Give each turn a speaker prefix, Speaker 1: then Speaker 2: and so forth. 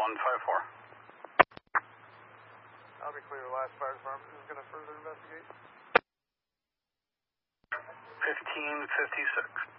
Speaker 1: 154.
Speaker 2: I'll be clear. The last fire department is going to further investigate.
Speaker 1: 1556.